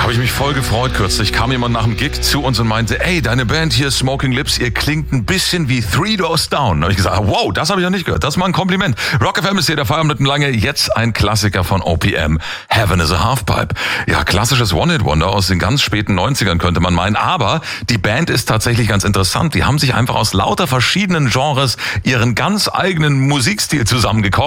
Habe ich mich voll gefreut kürzlich. Kam jemand nach dem Gig zu uns und meinte, ey, deine Band hier, Smoking Lips, ihr klingt ein bisschen wie Three Doors Down. Da habe ich gesagt, wow, das habe ich noch nicht gehört. Das ist mal ein Kompliment. Rock FM ist hier der Feierabend lange. Jetzt ein Klassiker von OPM. Heaven is a Halfpipe. Ja, klassisches One-Hit-Wonder aus den ganz späten 90ern könnte man meinen. Aber die Band ist tatsächlich ganz interessant. Die haben sich einfach aus lauter verschiedenen Genres ihren ganz eigenen Musikstil zusammengekocht.